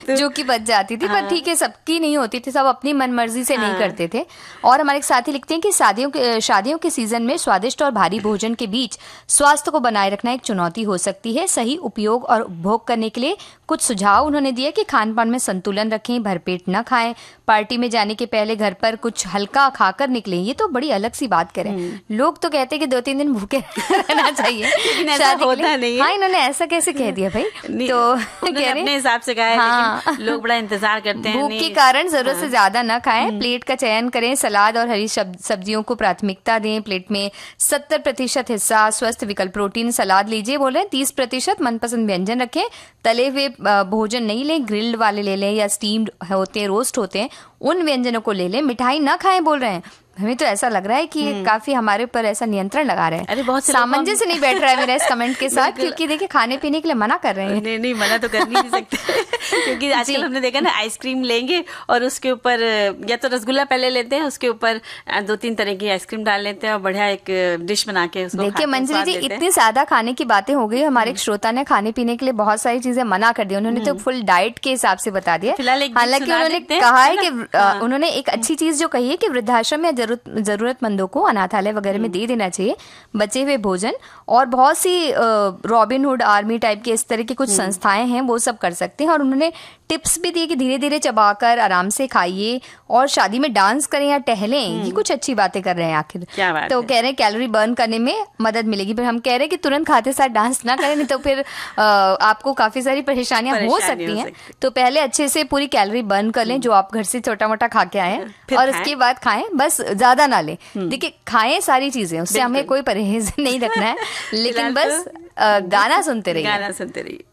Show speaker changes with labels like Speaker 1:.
Speaker 1: जो कि बच जाती थी। पर ठीक है, सबकी नहीं होती थी, सब अपनी मनमर्जी से नहीं करते थे। और हमारे एक साथी लिखते हैं कि शादियों के सीजन में स्वादिष्ट और भारी भोजन के बीच स्वास्थ्य को बनाए रखना एक चुनौती हो सकती है। सही उपयोग और उपभोग करने के लिए कुछ सुझाव उन्होंने दिया कि खान पान में संतुलन रखें, भरपेट न खाएं, पार्टी में जाने के पहले घर पर कुछ हल्का खाकर निकलें। ये तो बड़ी अलग सी बात करें। लोग तो कहते हैं कि 2-3 दिन भूखे रहना चाहिए, शादी होता नहीं है। हाँ, इन्होंने ऐसा कैसे कह दिया भाई? तो कह रहे
Speaker 2: अपने हिसाब से कहा है। हाँ, लेकिन लोग बड़ा इंतजार करते हैं।
Speaker 1: भूख के कारण जरूरत से ज्यादा न खाएं, प्लेट का चयन करें, सलाद और हरी सब्जियों को प्राथमिकता दें। प्लेट में 70% हिस्सा स्वस्थ विकल्प प्रोटीन सलाद लीजिए बोल रहे हैं, 30% मनपसंद व्यंजन रखें। तले हुए भोजन नहीं लें, ग्रिल्ड वाले ले लें या स्टीम्ड होते हैं, रोस्ट होते हैं, उन व्यंजनों को ले लें। मिठाई ना खाएं बोल रहे हैं। हमें तो ऐसा लग रहा है कि ये काफी हमारे ऊपर ऐसा नियंत्रण लगा रहे हैं।
Speaker 2: अरे बहुत
Speaker 1: सामंजस्य नहीं बैठ रहा है मेरा इस कमेंट के साथ, क्योंकि देखिए खाने पीने के लिए मना कर रहे हैं।
Speaker 2: नहीं मना तो कर नहीं सकते क्योंकि आजकल हमने देखा ना, आइसक्रीम लेंगे और उसके ऊपर या तो रसगुल्ला पहले लेते हैं, उसके ऊपर 2-3 तरह की आइसक्रीम डाल लेते हैं और बढ़िया एक डिश बना के उसको
Speaker 1: देखिए मंजरी जी, इतनी ज्यादा खाने की बातें हो गई। हमारे एक श्रोता ने खाने पीने के लिए बहुत सारी चीजें मना कर दी, उन्होंने तो फुल डाइट के हिसाब से बता दिया। हालांकि उन्होंने कहा है कि उन्होंने एक अच्छी चीज जो कही है कि वृद्धाश्रम या जरूरतमंदों को अनाथालय वगैरह में दे देना चाहिए बचे हुए भोजन। और बहुत सी रॉबिनहुड आर्मी टाइप के इस तरह की कुछ संस्थाएं हैं, वो सब कर सकते हैं। और उन्होंने टिप्स भी दिए कि धीरे धीरे चबाकर आराम से खाइए और शादी में डांस करें या टहलें। ये कुछ अच्छी बातें कर रहे हैं आखिर। तो कह रहे हैं कैलोरी बर्न करने में मदद मिलेगी। पर हम कह रहे हैं कि तुरंत खाते साथ डांस ना करें, नहीं तो फिर आपको काफी सारी परेशानियां हो सकती हैं। तो पहले अच्छे से पूरी कैलोरी बर्न कर लें जो आप घर से छोटा मोटा खा के आए हैं, और उसके बाद खाएं, बस ज्यादा ना लें। देखिए खाएं सारी चीजें, उससे हमें कोई परहेज नहीं रखना है, लेकिन बस गाना सुनते रहिए।